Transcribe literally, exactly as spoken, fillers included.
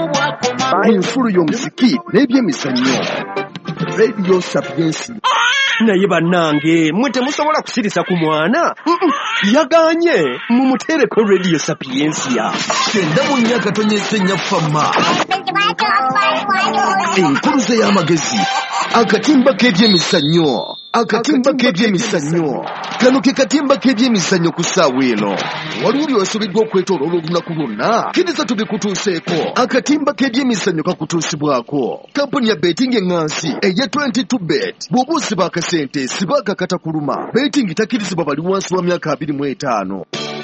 Enfulu y'omusiki n'ebyemizannyo. Radio Sapiensi. Naye bannange mwe temusobola kusirisa ku mwana yaganye mumutereko Radio Sapiensia. Kenda mu nnyaka tonyesenya fama. Enkuluze y'amagezi. Akatimba k'ebyemizannyo. Akatimba k'ebyemizannyo. Kano ke katimba k'ebyemizannyo ku ssaawa eno. Waliwo by'osubiddwa okwetooloola olunaku lwonna. Kkiriza tubikutuuseeko. Akatimba k'ebyemizannyo kakutuusibwako. Kampuni ya Betting Engansi eya twenty-two bet. Bw'oba osiba akasente siba akakata kuluma. Betting takkirizibwa bali wansi wa myaka abiri mu etaano.